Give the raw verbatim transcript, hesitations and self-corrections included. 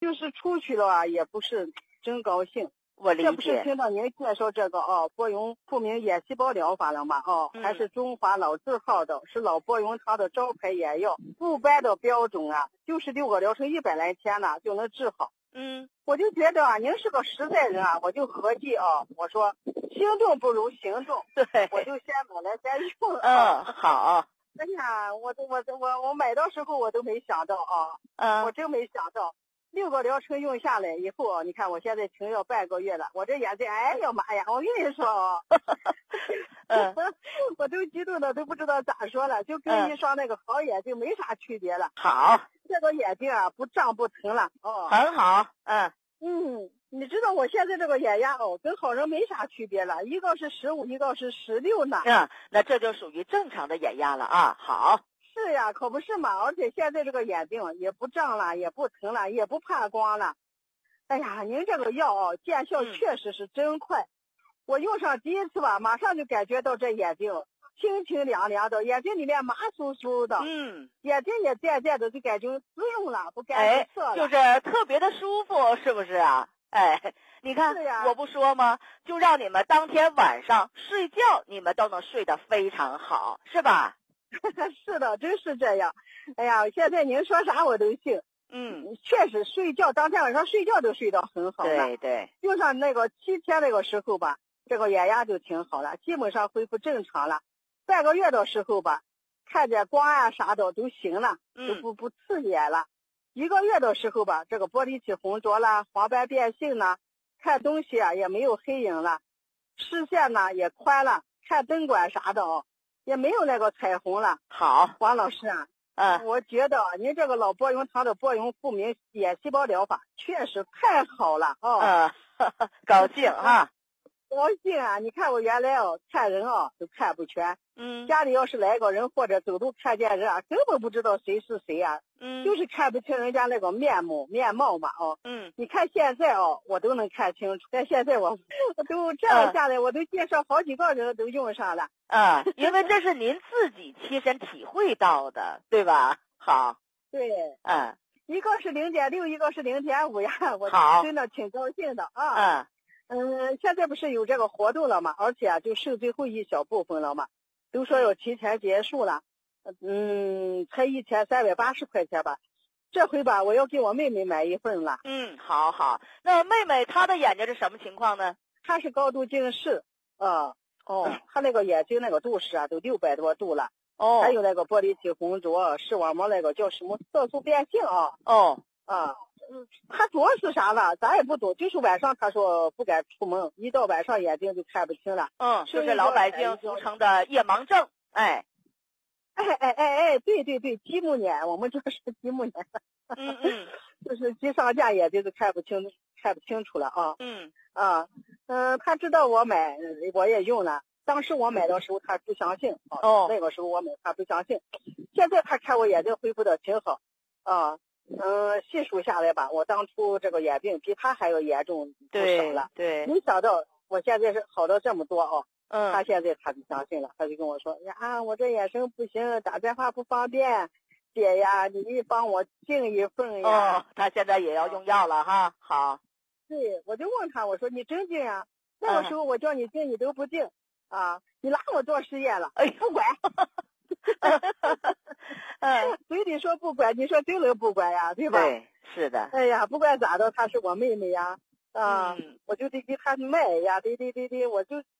就是出去了啊，也不是真高兴。 我理解。 这不是听到您介绍这个哦，波云富明眼细胞疗法了吗？哦， 嗯、 还是中华老字号的，是老波云堂的招牌眼药，不白的标准啊，就是六个疗程一百来天呢就能治好。 嗯， 我就觉得啊，您是个实在人啊，我就合计啊，我说行动不如行动， 对， 我就先买来先用。 嗯，好。 哎呀，我我我我买的时候我都没想到啊， 嗯， 我真没想到。六个疗程用下来以后，你看我现在停药半个月了，我这眼睛，哎呀妈呀！我跟你说啊， 嗯， 我都激动的都不知道咋说了，就跟一双那个好眼睛没啥区别了。 好， 这个眼睛啊不胀不疼了哦， 很好。嗯嗯，你知道我现在这个眼压哦，跟好人没啥区别了，一个是十五，一个是十六呢。 嗯，那这就属于正常的眼压了啊。好。 是呀，可不是嘛，而且现在这个眼睛也不胀了，也不疼了，也不怕光了。哎呀，您这个药哦，见效确实是真快。嗯、我用上第一次吧，马上就感觉到这眼睛清清凉凉的，眼睛里面麻酥酥的， 嗯， 眼睛也渐渐的就感觉滋润了，不干涩了， 哎，就是特别的舒服，是不是啊？哎，你看，我不说吗？就让你们当天晚上睡觉，你们都能睡得非常好，是吧？ 是的，真是这样。哎呀，现在您说啥我都信。 嗯， 确实睡觉当天晚上睡觉都睡得很好了。 对对， 就像那个七天那个时候吧，这个眼压就挺好了，基本上恢复正常了。半个月的时候吧，看见光啊啥的都行了，都不不刺眼了。一个月的时候吧，这个玻璃体浑浊啦，黄斑变性呢，看东西啊也没有黑影了，视线呢也宽了，看灯管啥的哦。也没有那个彩虹了。 好， 王老师啊， 嗯， 我觉得您这个老波云堂的波云富明眼细胞疗法确实太好了哦。 嗯，高兴啊， 高兴啊！你看我原来哦看人哦都看不全， 嗯， 家里要是来个人或者走路看见人啊，根本不知道谁是谁啊， 嗯， 就是看不清人家那个面目面貌嘛哦。 嗯， 你看现在哦，我都能看清楚，但现在我我都这样下来，嗯、我都介绍好几个人都用上了。 啊，因为这是您自己亲身体会到的，对吧？好， 对， 嗯， 一个是零点六，一个是零点五呀，我真的挺高兴的啊。嗯嗯，现在不是有这个活动了嘛，而且啊，就剩最后一小部分了嘛，都说要提前结束了，嗯，才一千三百八十块钱吧。这回吧，我要给我妹妹买一份了。 嗯，好好。那妹妹她的眼睛是什么情况呢？ 她是高度近视，啊。哦，他那个眼睛那个度数啊，都六百多度了。 哦， 还有那个玻璃体浑浊，视网膜那个叫什么色素变性啊。 哦， 啊，嗯，他主要是啥了？咱也不懂。就是晚上他说不敢出门，一到晚上眼睛就看不清了。 嗯，就是老百姓俗称的夜盲症。哎， 哎哎哎哎，对对对，鸡目眼，我们这是鸡目眼。 嗯嗯， 就是鸡上架眼睛都看不清，看不清楚了啊。 嗯啊。嗯，他知道我买，我也用了。当时我买的时候，他不相信。 哦， 那个时候我买，他不相信。现在他看我眼睛恢复的挺好。啊，嗯，细数下来吧，我当初这个眼病比他还要严重不少了。 对， 没想到我现在是好到这么多哦。 嗯， 他现在他就相信了，他就跟我说呀，我这眼神不行，打电话不方便，姐呀，你帮我订一份呀。 哦，他现在也要用药了哈。好。 对，我就问他，我说你真进啊？那个时候我叫你进，你都不进啊！你拉我做实验了， 哎， 不管。嗯，嘴里说不管，你说真能不管呀，对吧？ 对，是的。 哎呀，不管咋的，她是我妹妹呀，啊， 嗯、 我就得给她卖呀，对对对对，我就